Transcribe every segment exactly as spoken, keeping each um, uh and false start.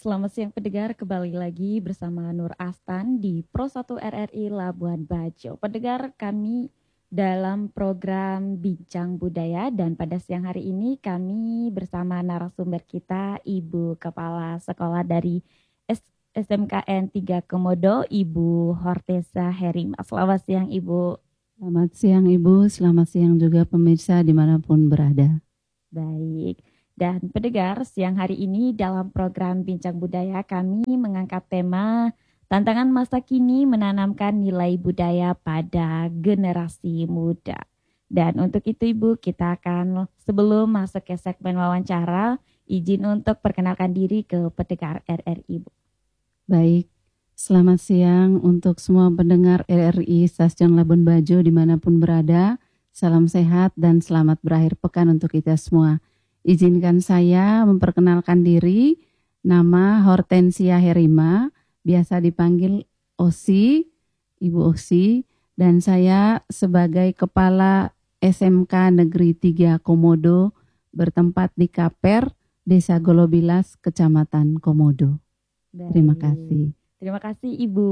Selamat siang pendengar, kembali lagi bersama Nur Astan di Pro satu R R I Labuan Bajo. Pendengar, kami dalam program Bincang Budaya dan pada siang hari ini kami bersama narasumber kita Ibu Kepala Sekolah dari S M K N tiga Komodo, Ibu Hortesa Herima. Selamat siang Ibu. Selamat siang Ibu, selamat siang juga pemirsa dimanapun berada. Baik. Dan pendengar, siang hari ini dalam program Bincang Budaya kami mengangkat tema tantangan masa kini menanamkan nilai budaya pada generasi muda. Dan untuk itu Ibu, kita akan sebelum masuk ke segmen wawancara, izin untuk perkenalkan diri ke pendengar R R I Ibu. Baik, selamat siang untuk semua pendengar R R I Stasiun Labuan Bajo dimanapun berada. Salam sehat dan selamat berakhir pekan untuk kita semua. Izinkan saya memperkenalkan diri, nama Hortensia Herima, biasa dipanggil Osi, Ibu Osi, dan saya sebagai Kepala S M K Negeri tiga Komodo bertempat di Kaper, Desa Golobilas, Kecamatan Komodo. Baik. Terima kasih. Terima kasih Ibu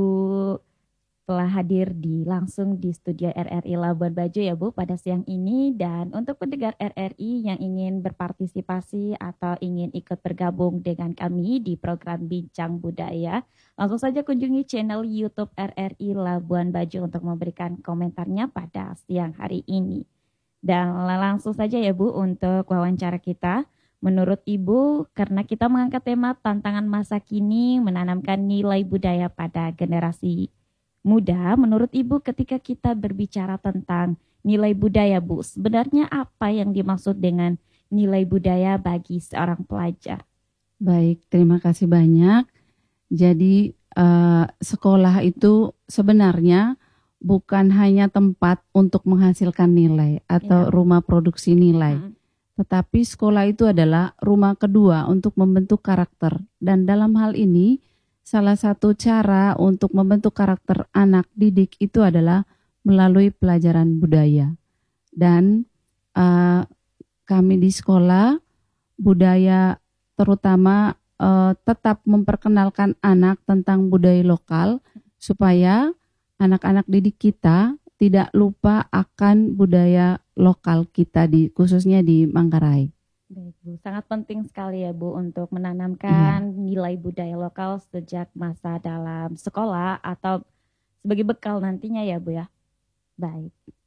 telah hadir di langsung di studio R R I Labuan Bajo ya Bu pada siang ini. Dan untuk pendengar R R I yang ingin berpartisipasi atau ingin ikut bergabung dengan kami di program Bincang Budaya, langsung saja kunjungi channel YouTube R R I Labuan Bajo untuk memberikan komentarnya pada siang hari ini. Dan langsung saja ya Bu untuk wawancara kita. Menurut Ibu, karena kita mengangkat tema tantangan masa kini menanamkan nilai budaya pada generasi muda, menurut Ibu ketika kita berbicara tentang nilai budaya Bu, sebenarnya apa yang dimaksud dengan nilai budaya bagi seorang pelajar? Baik, terima kasih banyak. Jadi uh, sekolah itu sebenarnya bukan hanya tempat untuk menghasilkan nilai atau ya. rumah produksi nilai. Hmm. Tetapi sekolah itu adalah rumah kedua untuk membentuk karakter. Dan dalam hal ini, salah satu cara untuk membentuk karakter anak didik itu adalah melalui pelajaran budaya. Dan uh, kami di sekolah, budaya terutama uh, tetap memperkenalkan anak tentang budaya lokal, supaya anak-anak didik kita tidak lupa akan budaya lokal kita, di khususnya di Manggarai. Baik Bu, sangat penting sekali ya Bu untuk menanamkan iya. nilai budaya lokal sejak masa dalam sekolah atau sebagai bekal nantinya ya Bu ya. Baik.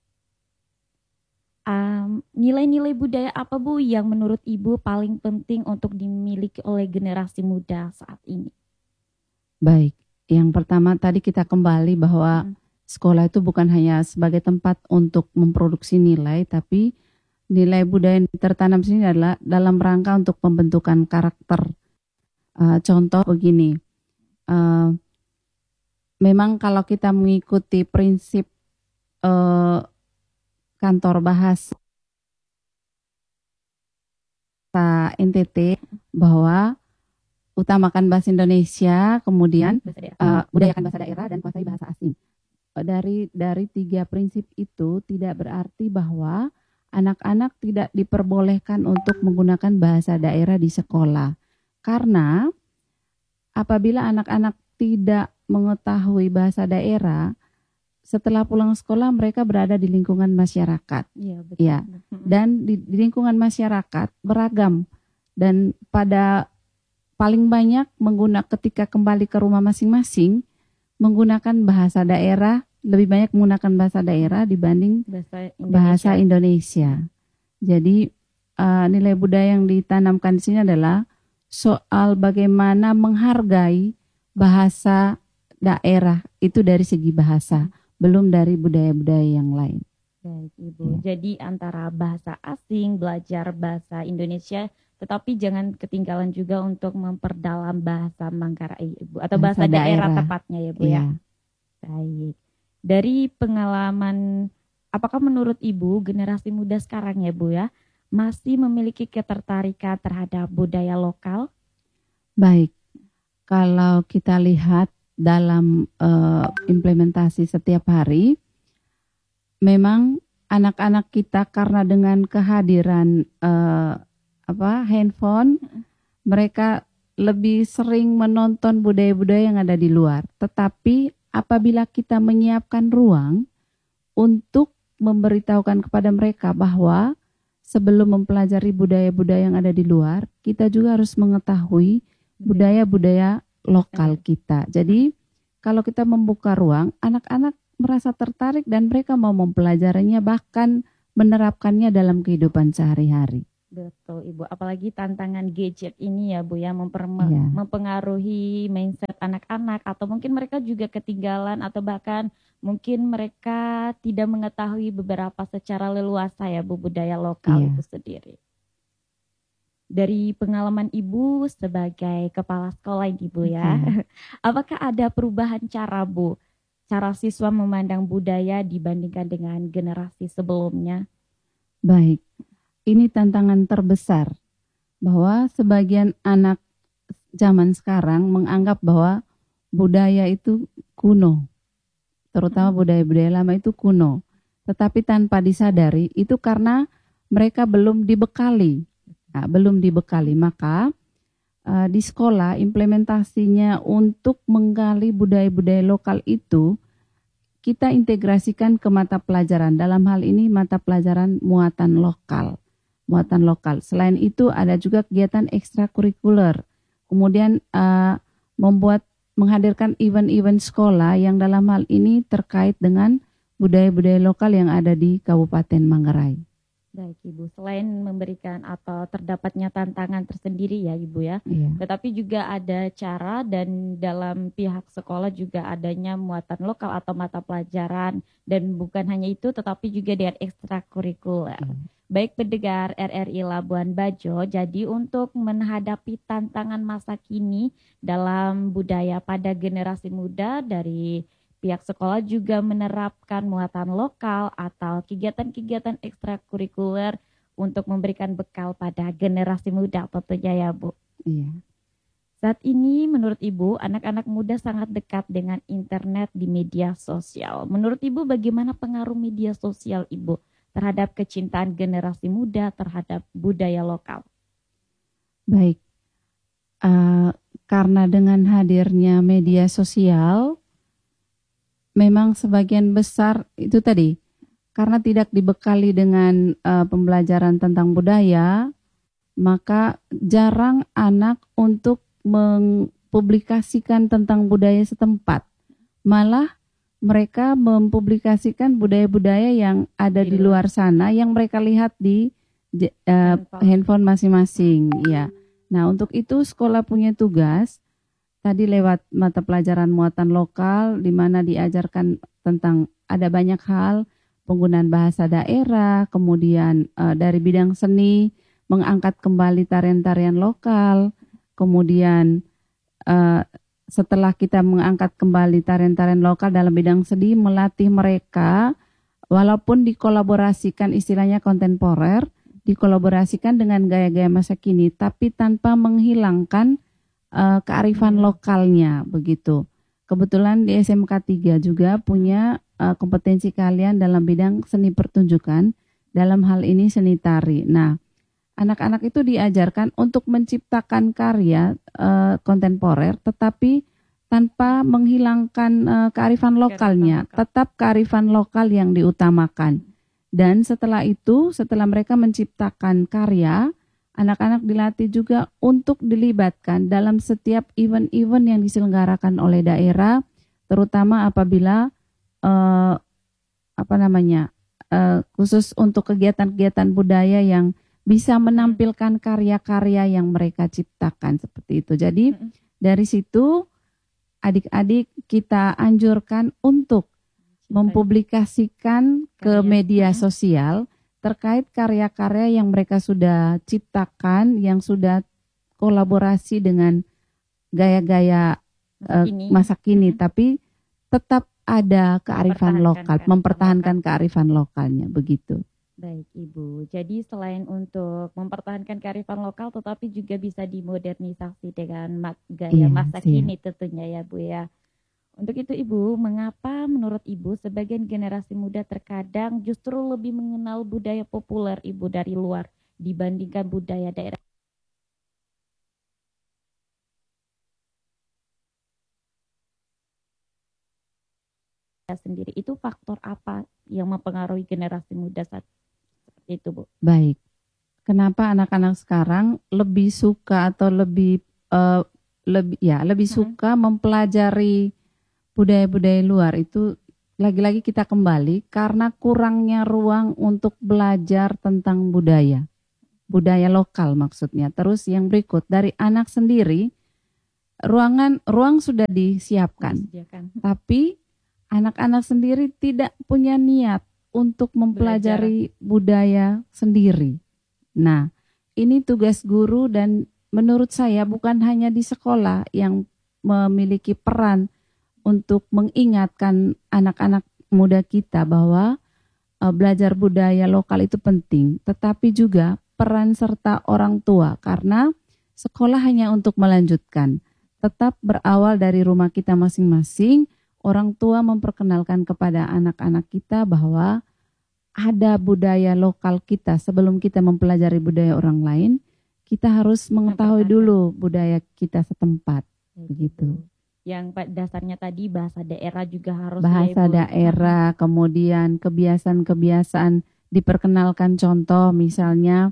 Um, nilai-nilai budaya apa Bu yang menurut Ibu paling penting untuk dimiliki oleh generasi muda saat ini? Baik, yang pertama tadi kita kembali bahwa hmm. sekolah itu bukan hanya sebagai tempat untuk memproduksi nilai, tapi nilai budaya yang tertanam sini adalah dalam rangka untuk pembentukan karakter. Uh, contoh begini, uh, memang kalau kita mengikuti prinsip uh, kantor bahasa N T T bahwa utamakan bahasa Indonesia, kemudian uh, budayakan bahasa daerah dan kuasai bahasa asing. Dari dari tiga prinsip itu tidak berarti bahwa anak-anak tidak diperbolehkan untuk menggunakan bahasa daerah di sekolah. Karena apabila anak-anak tidak mengetahui bahasa daerah, setelah pulang sekolah mereka berada di lingkungan masyarakat. Iya, betul. Ya. Dan di, di lingkungan masyarakat beragam. Dan pada paling banyak menggunakan ketika kembali ke rumah masing-masing menggunakan bahasa daerah, lebih banyak menggunakan bahasa daerah dibanding bahasa Indonesia. Bahasa Indonesia. Jadi uh, nilai budaya yang ditanamkan di sini adalah soal bagaimana menghargai bahasa daerah itu dari segi bahasa, belum dari budaya-budaya yang lain. Baik Ibu. Ya. Jadi antara bahasa asing, belajar bahasa Indonesia, tetapi jangan ketinggalan juga untuk memperdalam bahasa Manggarai Ibu atau bahasa, bahasa daerah, daerah tepatnya ya Bu ya. ya. Baik. Dari pengalaman, apakah menurut Ibu generasi muda sekarang ya Bu ya, masih memiliki ketertarikan terhadap budaya lokal? Baik, kalau kita lihat dalam uh, implementasi setiap hari, memang anak-anak kita karena dengan kehadiran uh, apa handphone, mereka lebih sering menonton budaya-budaya yang ada di luar. Tetapi apabila kita menyiapkan ruang untuk memberitahukan kepada mereka bahwa sebelum mempelajari budaya-budaya yang ada di luar, kita juga harus mengetahui budaya-budaya lokal kita. Jadi kalau kita membuka ruang, anak-anak merasa tertarik dan mereka mau mempelajarinya, bahkan menerapkannya dalam kehidupan sehari-hari. Betul Ibu, apalagi tantangan gadget ini ya Bu ya, memper- Iya. mempengaruhi mindset anak-anak, atau mungkin mereka juga ketinggalan, atau bahkan mungkin mereka tidak mengetahui beberapa secara leluasa ya Bu, budaya lokal Iya. itu sendiri. Dari pengalaman Ibu sebagai kepala sekolah ini Bu ya, Iya. apakah ada perubahan cara Bu, cara siswa memandang budaya dibandingkan dengan generasi sebelumnya? Baik, ini tantangan terbesar bahwa sebagian anak zaman sekarang menganggap bahwa budaya itu kuno, terutama budaya-budaya lama itu kuno. Tetapi tanpa disadari itu karena mereka belum dibekali, nah, belum dibekali. Maka uh, di sekolah implementasinya untuk menggali budaya-budaya lokal itu kita integrasikan ke mata pelajaran. Dalam hal ini mata pelajaran muatan lokal. Muatan lokal. Selain itu ada juga kegiatan ekstrakurikuler. Kemudian uh, membuat menghadirkan event-event sekolah yang dalam hal ini terkait dengan budaya-budaya lokal yang ada di Kabupaten Manggarai. Baik Ibu, selain memberikan atau terdapatnya tantangan tersendiri ya Ibu ya, Iya. tetapi juga ada cara dan dalam pihak sekolah juga adanya muatan lokal atau mata pelajaran, dan bukan hanya itu tetapi juga dengan ekstrakurikuler. Iya. Baik pendengar R R I Labuan Bajo, jadi untuk menghadapi tantangan masa kini dalam budaya pada generasi muda, dari pihak sekolah juga menerapkan muatan lokal atau kegiatan-kegiatan ekstrakurikuler untuk memberikan bekal pada generasi muda tentunya ya Bu. Iya. Saat ini menurut Ibu, anak-anak muda sangat dekat dengan internet di media sosial. Menurut Ibu bagaimana pengaruh media sosial Ibu terhadap kecintaan generasi muda terhadap budaya lokal? Baik, uh, karena dengan hadirnya media sosial, memang sebagian besar itu tadi, karena tidak dibekali dengan uh, pembelajaran tentang budaya, maka jarang anak untuk mempublikasikan tentang budaya setempat. Malah mereka mempublikasikan budaya-budaya yang ada di luar sana yang mereka lihat di uh, handphone masing-masing. Ya. Nah, untuk itu sekolah punya tugas tadi lewat mata pelajaran muatan lokal, di mana diajarkan tentang ada banyak hal, penggunaan bahasa daerah, kemudian uh, dari bidang seni, mengangkat kembali tarian-tarian lokal, kemudian uh, setelah kita mengangkat kembali tarian-tarian lokal dalam bidang seni, melatih mereka, walaupun dikolaborasikan istilahnya kontemporer, dikolaborasikan dengan gaya-gaya masa kini, tapi tanpa menghilangkan Uh, kearifan lokalnya begitu. Kebetulan di S M K tiga juga punya uh, kompetensi keahlian dalam bidang seni pertunjukan, dalam hal ini seni tari. Nah, anak-anak itu diajarkan untuk menciptakan karya uh, kontemporer tetapi tanpa menghilangkan uh, kearifan lokalnya, tetap kearifan lokal yang diutamakan. Dan setelah itu, setelah mereka menciptakan karya, anak-anak dilatih juga untuk dilibatkan dalam setiap event-event yang diselenggarakan oleh daerah, terutama apabila eh, apa namanya eh, khusus untuk kegiatan-kegiatan budaya yang bisa menampilkan karya-karya yang mereka ciptakan seperti itu. Jadi dari situ adik-adik kita anjurkan untuk mempublikasikan ke media sosial terkait karya-karya yang mereka sudah ciptakan, yang sudah kolaborasi dengan gaya-gaya masa kini, uh, masa kini hmm. tapi tetap ada kearifan lokal, mempertahankan lokal. kearifan lokalnya, begitu. Baik Ibu, jadi selain untuk mempertahankan kearifan lokal, tetapi juga bisa dimodernisasi dengan gaya iya, masa siap. kini tentunya ya Bu ya. Untuk itu Ibu, mengapa menurut Ibu sebagian generasi muda terkadang justru lebih mengenal budaya populer Ibu dari luar dibandingkan budaya daerah? sendiri, itu faktor apa yang mempengaruhi generasi muda saat seperti itu, Bu? Baik. Kenapa anak-anak sekarang lebih suka atau lebih uh, lebih ya lebih Hmm. suka mempelajari budaya-budaya luar itu, lagi-lagi kita kembali karena kurangnya ruang untuk belajar tentang budaya. Budaya lokal maksudnya. Terus yang berikut, dari anak sendiri, ruangan ruang sudah disiapkan. Disediakan. Tapi anak-anak sendiri tidak punya niat untuk mempelajari Belajar. budaya sendiri. Nah, ini tugas guru dan menurut saya bukan hanya di sekolah yang memiliki peran untuk mengingatkan anak-anak muda kita bahwa uh, belajar budaya lokal itu penting, tetapi juga peran serta orang tua, karena sekolah hanya untuk melanjutkan, tetap berawal dari rumah kita masing-masing. Orang tua memperkenalkan kepada anak-anak kita bahwa ada budaya lokal kita. Sebelum kita mempelajari budaya orang lain, kita harus mengetahui dulu budaya kita setempat. Begitu. Yang dasarnya tadi bahasa daerah juga harus. Bahasa ya, daerah, kemudian kebiasaan-kebiasaan diperkenalkan, contoh misalnya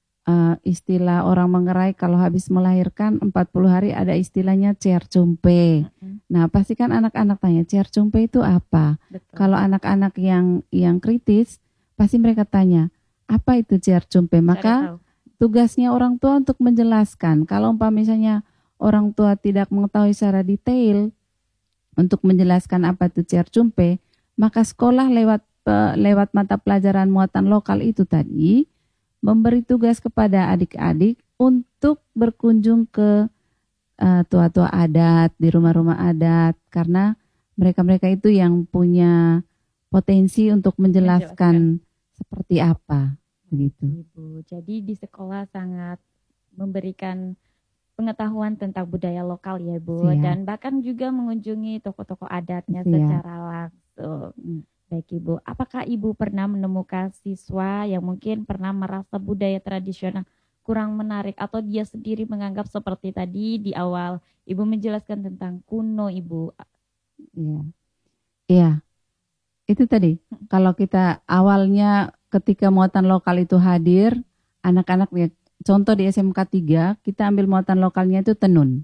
uh, istilah orang Manggarai kalau habis melahirkan empat puluh hari ada istilahnya cer cumpe. Uh-huh. Nah, pasti kan anak-anak tanya cer cumpe itu apa? Betul. Kalau anak-anak yang yang kritis pasti mereka tanya, apa itu cer cumpe? Maka tugasnya orang tua untuk menjelaskan. Kalau umpama misalnya orang tua tidak mengetahui secara detail untuk menjelaskan apa itu cer cumpe, maka sekolah lewat lewat mata pelajaran muatan lokal itu tadi memberi tugas kepada adik-adik untuk berkunjung ke uh, tua-tua adat di rumah-rumah adat, karena mereka-mereka itu yang punya potensi untuk menjelaskan, menjelaskan. Seperti apa, begitu. Ibu. Jadi di sekolah sangat memberikan pengetahuan tentang budaya lokal ya Bu. Siap. Dan bahkan juga mengunjungi tokoh-tokoh adatnya. Siap. Secara langsung. Hmm. Baik Ibu, apakah Ibu pernah menemukan siswa yang mungkin pernah merasa budaya tradisional kurang menarik atau dia sendiri menganggap seperti tadi di awal Ibu menjelaskan tentang kuno Ibu? Iya, iya. Itu tadi, kalau kita awalnya ketika muatan lokal itu hadir, anak-anak ya, contoh di S M K tiga, kita ambil muatan lokalnya itu tenun.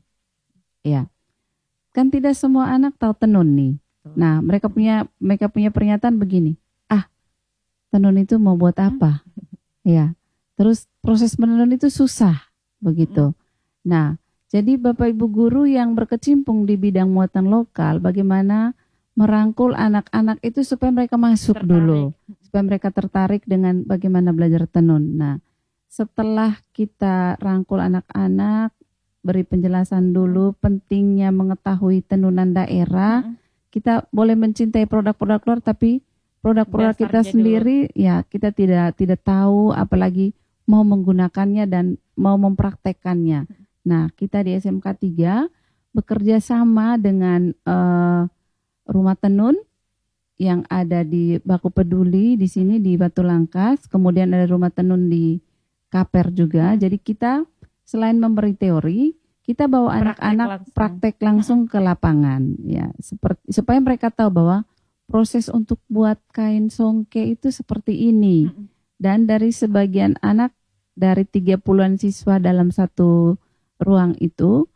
Ya. Kan tidak semua anak tahu tenun nih. Nah, mereka punya mereka punya pernyataan begini. Ah, tenun itu mau buat apa? Ya. Terus proses menenun itu susah, begitu. Nah, jadi Bapak Ibu guru yang berkecimpung di bidang muatan lokal, bagaimana merangkul anak-anak itu supaya mereka masuk tertarik. Dulu, supaya mereka tertarik dengan bagaimana belajar tenun. Nah, setelah kita rangkul anak-anak, beri penjelasan dulu pentingnya mengetahui tenunan daerah, hmm. kita boleh mencintai produk-produk luar, tapi produk-produk kita sendiri dulu. Ya kita tidak tidak tahu, apalagi mau menggunakannya dan mau mempraktekannya. Nah, kita di S M K tiga bekerja sama dengan uh, Rumah Tenun yang ada di Baku Peduli di sini di Batu Langkas, kemudian ada Rumah Tenun di Kaper juga. Jadi kita selain memberi teori, kita bawa anak-anak praktek langsung ke lapangan, ya, seperti supaya mereka tahu bahwa proses untuk buat kain songke itu seperti ini. Dan dari sebagian anak, dari tiga puluhan siswa dalam satu ruang itu,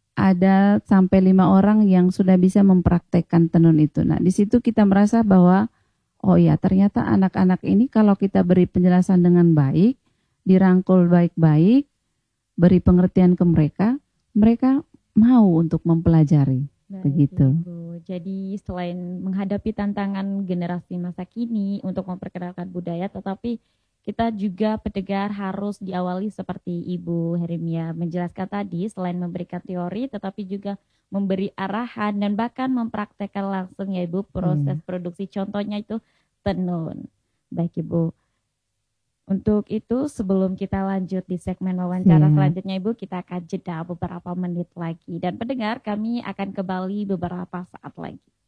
ada sampai lima orang yang sudah bisa mempraktekkan tenun itu. Nah, di situ kita merasa bahwa, oh ya, ternyata anak-anak ini kalau kita beri penjelasan dengan baik, dirangkul baik-baik, beri pengertian ke mereka, mereka mau untuk mempelajari. Baik, begitu. Ibu. Jadi selain menghadapi tantangan generasi masa kini untuk memperkenalkan budaya, tetapi kita juga pendengar harus diawali seperti Ibu Hermia menjelaskan tadi, selain memberikan teori tetapi juga memberi arahan dan bahkan mempraktekkan langsung ya Ibu proses hmm. produksi, contohnya itu tenun. Baik Ibu. Untuk itu sebelum kita lanjut di segmen wawancara yeah. selanjutnya Ibu, kita akan jeda beberapa menit lagi. Dan pendengar, kami akan kembali beberapa saat lagi.